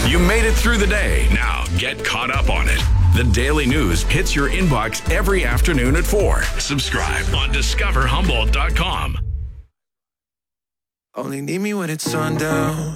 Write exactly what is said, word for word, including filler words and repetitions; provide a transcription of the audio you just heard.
You made it through the day. Now get caught up on it. The Daily News hits your inbox every afternoon at four. Subscribe on discover humboldt dot com. Only need me when it's sundown.